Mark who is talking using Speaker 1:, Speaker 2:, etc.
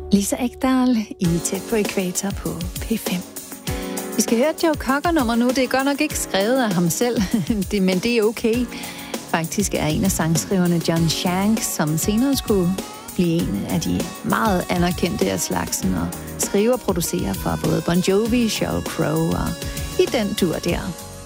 Speaker 1: Lisa Ekdahl i Tæt på Ækvator på P5. Vi skal høre Joe Cocker-nummer nu. Det er godt nok ikke skrevet af ham selv, men det er okay. Faktisk er en af sangskriverne John Shanks, som senere skulle blive en af de meget anerkendte af slagsen, og skriver og producerer for både Bon Jovi, Sheryl Crow og i den tur der.